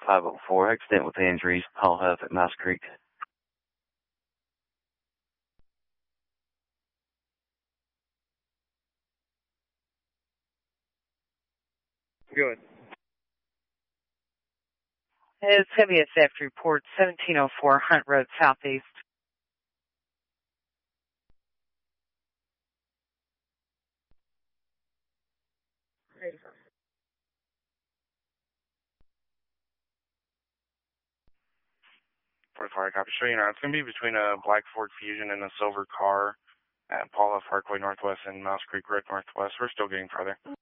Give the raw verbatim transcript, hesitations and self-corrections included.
five oh four, accident with injuries, Paul Huff at Mouse Creek. Good. It's heavy S F report seventeen oh four Hunt Road Southeast. forty-five, copy. Show you now. It's going to be between a black Ford Fusion and a silver car at Paul F. Parkway Northwest and Mouse Creek Road Northwest. We're still getting further.